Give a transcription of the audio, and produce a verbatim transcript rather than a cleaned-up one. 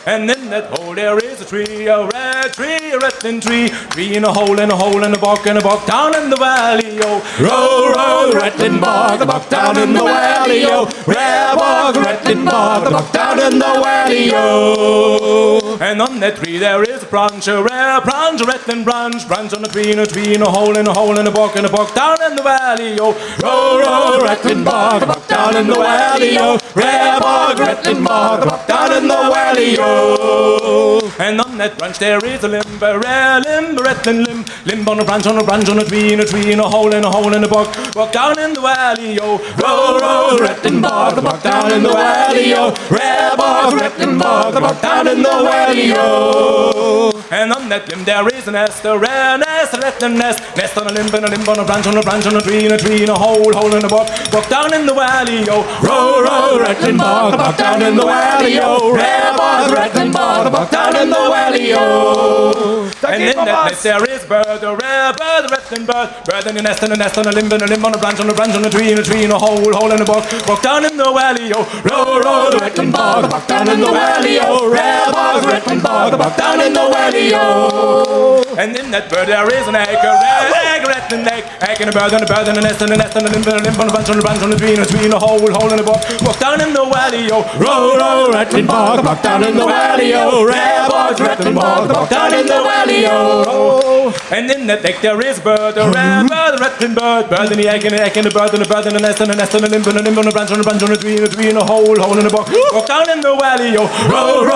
And in that hole there is a tree, a red tree, a rattling tree. Tree in a hole, in a hole, in a bog, in a bog down in the valley, yo. Row, row, rattling bog, a bog down in the valley, yo. Red bog, rattling bog, a bog down in the valley, yo. And on that tree there is a branch, a rare branch, a rattling branch. Branch on a tree, in a tree, in a hole, in a hole, in a bog, in a bog down in the valley, yo. Row, row, rattling bog, a bog down in the valley, yo. Red bog, rattling bog, a bog down in the valley, yo. And on that branch there is a limb, a rare limb, a rattling limb. Limb on a branch, on a branch, on a tree, in a tree, in a hole, in a hole, in a bog. Bog down in the valley, yo. Row, row, rattling bog, a bog down in the valley, yo. Red bog, rattling bog, a bog down in the valley, yo. And on that limb there is a nest, a rare nest, a rattling nest. Nest on a limb, and a limb on a branch, on a branch, on a tree, in a tree, in a hole, hole in a bog. Bog down in the valley, yo. Row, row, rattling bog, a bog down in the valley, yo. Red bog, rattling bog, a bog down in the valley, yo. And in that nest there is bird, a rare bird, a rattling bird. Bird in a nest, and a nest on a limb, and a limb on a branch, on a branch, on a tree, in a tree, in a hole, hole in a bog. Bog down in the valley, yo. Row, row, rattling bog, a bog down in the valley, yo. Red bog, rattling bog, a bog down in the valley, yo. And in that bird there is an egg, a rare egg, a rattling egg. Egg and a bird, and a bird, and a nest, and a nest, and a limb, and a limb on a branch, on a branch, on a tree, in a tree, in a hole, hole in a bog. Bog down in the valley, yo. Row, row, rattling bog, a bog down in the valley, yo. Red bog, rattling bog, a bog down in the valley, yo. And in that egg there is a bird, a rare bird, a rattling bird. Bird in the egg, and an egg, and a bird, and a bird, and a nest, and a nest, and a limb, and a limb on a branch, on a branch, on a tree, in a tree, in a hole, hole in a bog. Bog down in the valley, yo. Row, row.